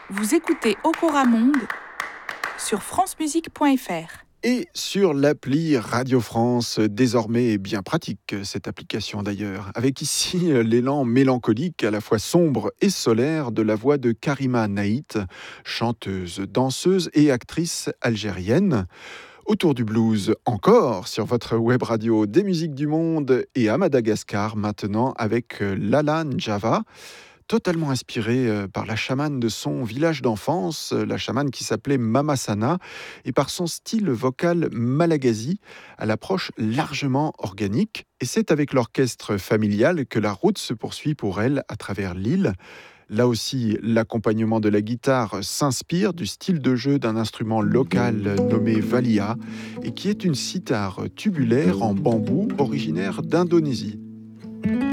Vous écoutez Okora Monde sur francemusique.fr. Et sur l'appli Radio France, désormais bien pratique cette application d'ailleurs, avec ici l'élan mélancolique à la fois sombre et solaire de la voix de Karima Naït, chanteuse, danseuse et actrice algérienne. Autour du blues encore sur votre web radio des musiques du monde et à Madagascar maintenant avec Lala Njava, totalement inspirée par la chamane de son village d'enfance, la chamane qui s'appelait Mama Sana, et par son style vocal malagasy, à l'approche largement organique. Et c'est avec l'orchestre familial que la route se poursuit pour elle à travers l'île. Là aussi, l'accompagnement de la guitare s'inspire du style de jeu d'un instrument local nommé valia, et qui est une cithare tubulaire en bambou originaire d'Indonésie.